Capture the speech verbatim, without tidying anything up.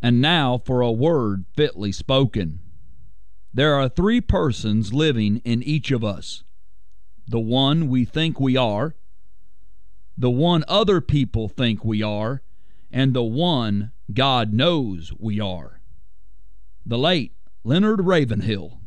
And now for a word fitly spoken. There are three persons living in each of us: the one we think we are, the one other people think we are, and the one God knows we are. The late Leonard Ravenhill.